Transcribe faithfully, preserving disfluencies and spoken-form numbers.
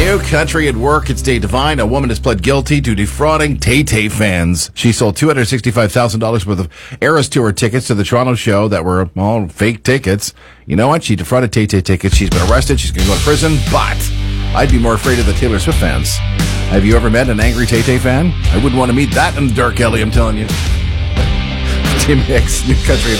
New country at work. It's Dave Devine. A woman has pled guilty to defrauding Tay-Tay fans. She sold two hundred sixty-five thousand dollars worth of Eras Tour tickets to the Toronto show that were all fake tickets. You know what? She defrauded Tay-Tay tickets. She's been arrested. She's going to go to prison. But I'd be more afraid of the Taylor Swift fans. Have you ever met an angry Tay-Tay fan? I wouldn't want to meet that in the dark alley, I'm telling you. Tim Hicks, New Country at